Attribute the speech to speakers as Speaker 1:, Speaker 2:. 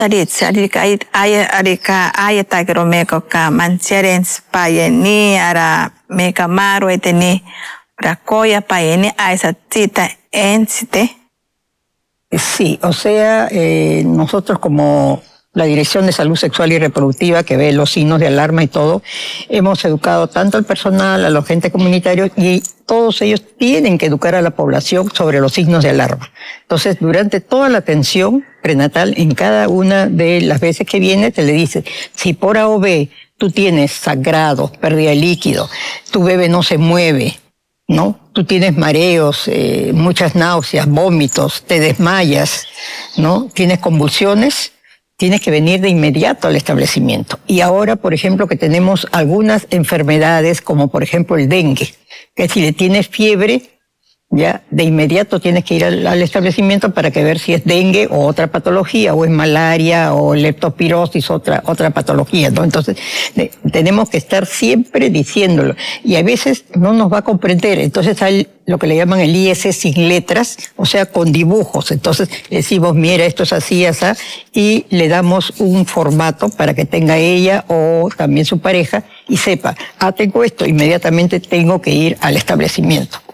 Speaker 1: Arika ayatagro ka mancherens payeni ara meka maro eteni rakoya payeni aisatita ensite.
Speaker 2: Sí, o sea, nosotros como la Dirección de Salud Sexual y Reproductiva, que ve los signos de alarma y todo, hemos educado tanto al personal, a los agentes comunitarios, y todos ellos tienen que educar a la población sobre los signos de alarma. Entonces, durante toda la atención prenatal, en cada una de las veces que viene, te le dice, si por A o B tú tienes sangrado, pérdida de líquido, tu bebé no se mueve, ¿no? Tú tienes mareos, muchas náuseas, vómitos, te desmayas, ¿no? Tienes convulsiones, tienes que venir de inmediato al establecimiento. Y ahora, por ejemplo, que tenemos algunas enfermedades, como por ejemplo el dengue, que si le tienes fiebre, ya de inmediato tienes que ir al establecimiento para que ver si es dengue o otra patología, o es malaria o leptospirosis, otra patología, ¿no? Entonces, tenemos que estar siempre diciéndolo. Y a veces no nos va a comprender. Entonces hay lo que le llaman el IS sin letras, o sea, con dibujos. Entonces le decimos, mira, esto es así, así, y le damos un formato para que tenga ella o también su pareja y sepa, tengo esto, inmediatamente tengo que ir al establecimiento.